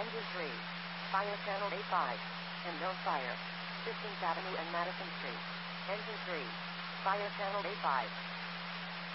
Engine 3. Fire channel A5. And no fire. 15th Avenue and Madison Street. Engine 3. Fire channel A5.